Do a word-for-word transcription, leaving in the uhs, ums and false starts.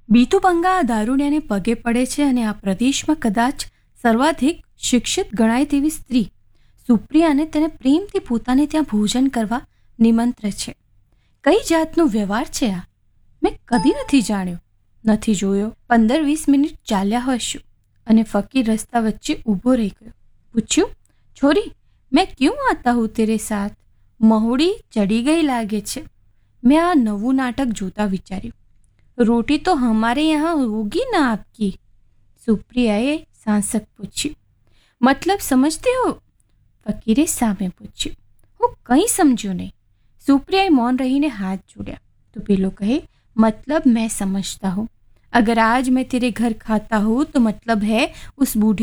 બીતુબંગા આ દારૂડિયાને પગે પડે છે અને આ પ્રદેશમાં કદાચ સર્વાધિક શિક્ષિત ગણાય તેવી સ્ત્રી સુપ્રિયાને તેને પ્રેમથી પોતાને ત્યાં ભોજન કરવા નિમંત્રે છે. કઈ જાતનો વ્યવહાર છે આ? મેં કદી નથી જાણ્યો, નથી જોયો. પંદર વીસ મિનિટ ચાલ્યા હશું અને ફકીર રસ્તા વચ્ચે ઊભો રહી ગયો. પૂછ્યું, છોરી મેં ક્યું આતા હું તેરે સાથ? મહુડી ચડી ગઈ લાગે છે. મેં આ નવું નાટક જોતા વિચાર્યું, રોટી તો હમારે યહાં હોગી ના આપકી? સુપ્રિયાએ સાંસક પૂછ્યું. મતલબ સમજતે હો? ફકીરે સામે પૂછ્યું. હું કંઈ સમજ્યો નહીં. સુપ્રિયાએ મૌન રહીને હાથ જોડ્યા તો પેલો કહે, मतलब मैं समझता हूँ. अगर आज मैं तेरे घर खाता हूँ तो मतलब है उस बूढ़े